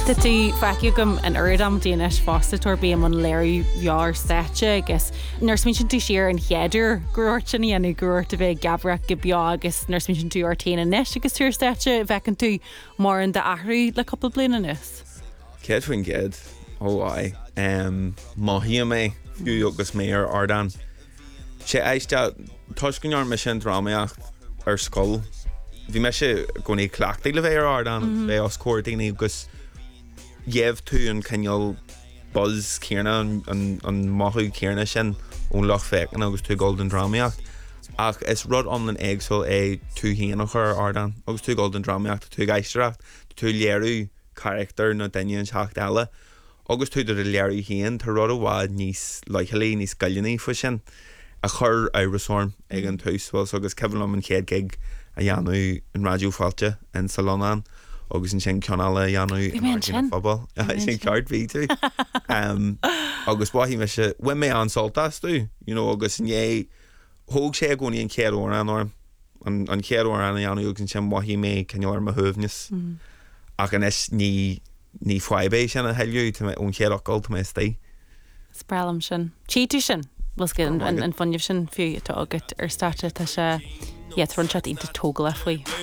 Tá tú feici gom an urdam Danish fástator bí am an léir bhear sete agus nurs min tú siar an cheadidir grúirtin anú grúirt a bheith gabra go beag agus nurs min tú arténa nes agus túr sete bhecin tú mar an de ahrú le couple bliana is. Cead faoin gcéad óáid maithí mé fiú agus mé ar ardan. sé éiste tuiscinnear me sin drámaíocht ar scoil. Bhí me se gona cleachtaí le bheith ar ardan bheith os cuairdaoine agus dhéamh tú an ceol buzz céarna an maithú céarna sin ón lech fécin agus tú golden drámaíocht. Ach is rud an éagsúil é tú híanach ar ardan agus tú golden drámaíocht tú gaiisteach tú léirú character na daine an teacht eile agus tú idir léirú híon tá rud bhád níos leithelí níos gaileanaí fa sin a chur éireáin ag an túsfuil agus cehann am an chéad gig a dheanú an radioú fáilte in Salónán agus an sin ceanala a dheanú an fphobal sin ceart bhí tú agus bhaithí me se bhain mé an soltas tú agus é thóg sé gcóí an céad óir an orm an céad óir an dheanú agus an sin bhaithí mé ceanneir a thuhnas ach an is ní foiibé sin a heiliú ón chéad ocail tá mé stí. Sprálam sin. Tíú sin was an fanniuh sin fiú atá agat ar státe tá se runseat ínta tógal a faoi.